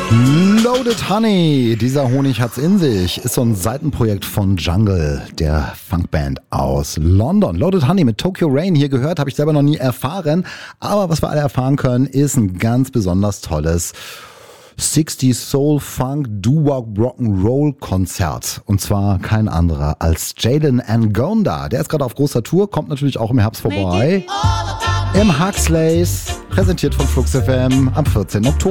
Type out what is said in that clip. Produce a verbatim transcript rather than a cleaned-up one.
Loaded Honey, dieser Honig hat's in sich, ist so ein Seitenprojekt von Jungle, der Funkband aus London. Loaded Honey mit Tokyo Rain hier gehört, habe ich selber noch nie erfahren, aber was wir alle erfahren können, ist ein ganz besonders tolles sechziger Soul Funk Doo-Wop Rock'n'Roll Konzert. Und zwar kein anderer als Jalen Ngonda. Der ist gerade auf großer Tour, kommt natürlich auch im Herbst vorbei. Im Huxleys, präsentiert von Flux F M am vierzehnten Oktober.